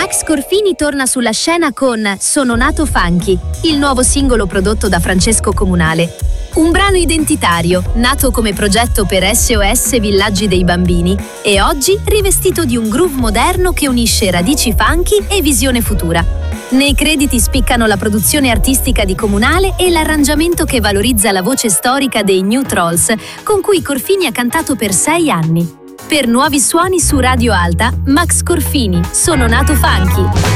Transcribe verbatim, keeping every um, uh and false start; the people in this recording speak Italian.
Max Corfini torna sulla scena con Sono nato funky, il nuovo singolo prodotto da Francesco Comunale. Un brano identitario, nato come progetto per S O S Villaggi dei Bambini e oggi rivestito di un groove moderno che unisce radici funky e visione futura. Nei crediti spiccano la produzione artistica di Comunale e l'arrangiamento che valorizza la voce storica dei New Trolls, con cui Corfini ha cantato per sei anni. Per nuovi suoni su Radio Alta, Max Corfini, Sono nato funky.